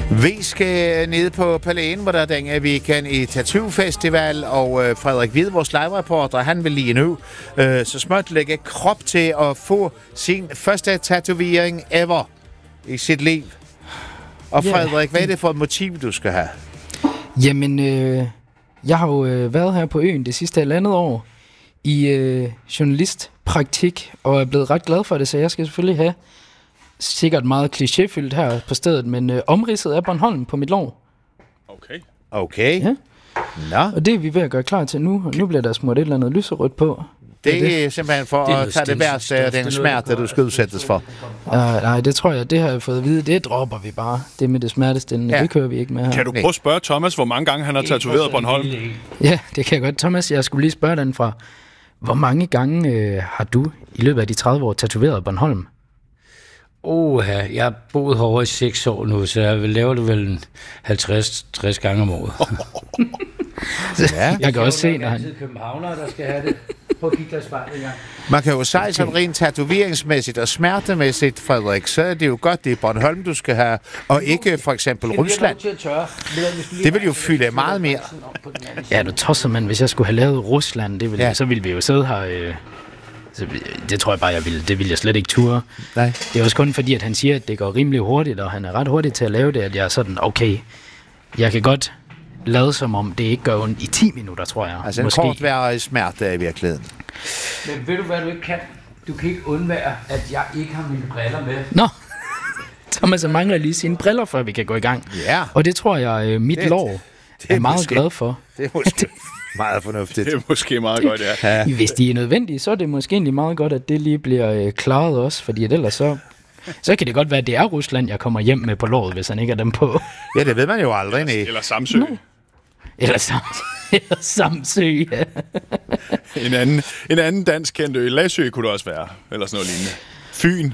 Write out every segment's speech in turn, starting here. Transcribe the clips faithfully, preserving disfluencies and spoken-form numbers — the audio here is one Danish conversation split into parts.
Vi skal ned på Palæen, hvor der denne weekend i Tattoo Festival, og øh, Frederik Hvid, vores live-reporter, han vil lige nu øh, så småt lægge krop til at få sin første tatovering ever i sit liv. Og Frederik, yeah. hvad er det for et motiv, du skal have? Jamen, øh, jeg har jo øh, været her på øen det sidste halvandet år i øh, journalistpraktik, og er blevet ret glad for det, så jeg skal selvfølgelig have sikkert meget klichéfyldt her på stedet, men øh, omridset af Bornholm på mit lår. Okay. Okay. Ja. Nå. Og det er vi ved at gøre klar til nu, og nu bliver der smurt et eller andet lyserødt på. Det er det? simpelthen for det at tage det værste af den smerte, du skal udsættes for. Uh, nej, det tror jeg, det har jeg fået at vide. Det dropper vi bare. Det med det smertestillende, ja. Det kører vi ikke med her. Kan du prøve at spørge Thomas, hvor mange gange han har tatoveret Bornholm? Ja, det kan jeg godt. Thomas, jeg skulle lige spørge den fra. Hvor mange gange øh, har du i løbet af de tredive år tatoveret Bornholm? Åh, jeg har boet herovre i seks år nu, så jeg laver det vel halvtreds til tres gange om året. Ja. Jeg kan også se, når han... Det er københavnere, der skal have det på gigtglasspejlinger. Man kan jo sige sådan rent tatoveringsmæssigt og smertemæssigt, Frederik, så er det jo godt, det er Bornholm, du skal have, og ikke for eksempel Rusland. Det vil jo fylde meget mere. Ja, du tosser, man, hvis jeg skulle have lavet Rusland, det ville, ja. Så ville vi jo sidde her... Øh... Det tror jeg bare, jeg ville. Det ville jeg slet ikke ture. Nej. Det er også kun fordi, at han siger, at det går rimelig hurtigt, og han er ret hurtig til at lave det, at jeg er sådan, okay, jeg kan godt lade som om, det ikke gør ondt i ti minutter, tror jeg. Altså måske. En kortværig smerte i virkeligheden. Men ved du, hvad du ikke kan? Du kan ikke undvære, at jeg ikke har mine briller med. Nå, Thomas mangler lige sine briller, før vi kan gå i gang. Ja. Og det tror jeg, mit det, lår det er, er meget måske, glad for. Det er måske meget fornuftigt. Det er måske meget godt, ja. ja. Hvis de er nødvendige, så er det måske egentlig meget godt, at det lige bliver øh, klaret også, fordi at ellers så, så kan det godt være, at det er Rusland, jeg kommer hjem med på låret, hvis han ikke er dem på. Ja, det ved man jo aldrig. Nej. Eller Samsø. No. Eller, sam- eller Samsø, ja. en, anden, en anden dansk kendt ø. Læsø kunne det også være, eller sådan noget lignende. Fyn.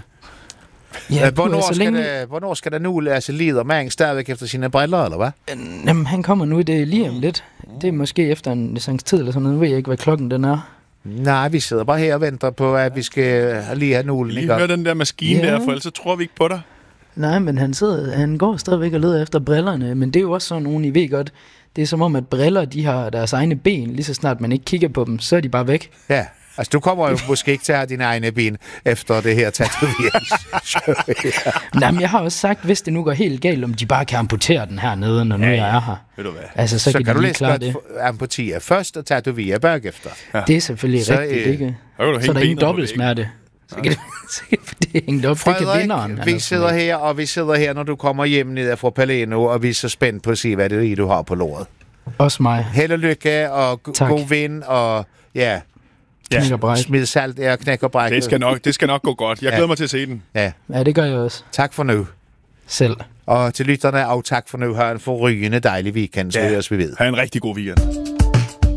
Ja, hvornår, skal længe... der, hvornår skal der nu altså lider man stadigvæk efter sine briller, eller hvad? Jamen, han kommer nu, det er lige om lidt. Det er måske efter en licens tid, eller sådan noget. Nu ved jeg ikke, hvad klokken den er. Nej, vi sidder bare her og venter på, at vi skal lige have nulen. Lige høre den der maskine ja. der, for ellers så tror vi ikke på dig. Nej, men han, sidder, han går stadigvæk og leder efter brillerne, men det er jo også sådan nogle, I ved godt, det er som om, at briller, de har deres egne ben, lige så snart man ikke kigger på dem, så er de bare væk. Ja. Altså, du kommer jo måske ikke til at have dine egne ben efter det her tatoveringsshow. ja. Nej, men jeg har også sagt, hvis det nu går helt galt, om de bare kan amputere den her nede, når nu ja, ja. jeg er her. Ved du hvad? Altså, så, så kan, kan de du lige klare det. amputere først og tatovere bagefter. Ja. Det er selvfølgelig så, rigtigt, øh, ikke? Så, så er der ingen dobbeltsmerte. Så kan det, så kan det hænge op. Frederik, det kan vinderen. vi sidder her, og vi sidder her, når du kommer hjem ned fra Palæen, og vi er så spændt på at se, hvad det er, du har på låret. Også mig. Held og lykke, og tak. God vind, og ja... Ja. Smid salt og knæk og bræk. Det skal nok, det skal nok gå godt. Jeg glæder ja. mig til at se den. Ja. ja, det gør jeg også. Tak for nu. Selv. Og til lytterne, og tak for nu. Ha' en forrygende dejlig weekend, så ja. høres vi ved. Ha' en rigtig god weekend.